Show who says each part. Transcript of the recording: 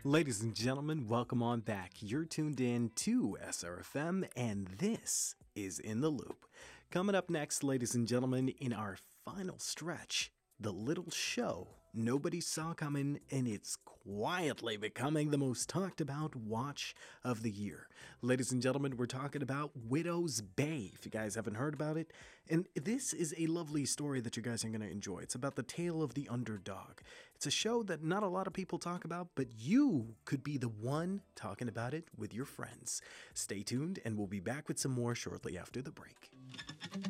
Speaker 1: Ladies and gentlemen, welcome on back. You're tuned in to SRFM, and this is In the Loop. Coming up next, ladies and gentlemen, in our final stretch, the little show nobody saw coming, and it's quietly becoming the most talked about watch of the year. Ladies and gentlemen, we're talking about Widow's Bay, if you guys haven't heard about it. And this is a lovely story that you guys are going to enjoy. It's about the tale of the underdog. It's a show that not a lot of people talk about, but you could be the one talking about it with your friends. Stay tuned, and we'll be back with some more shortly after the break.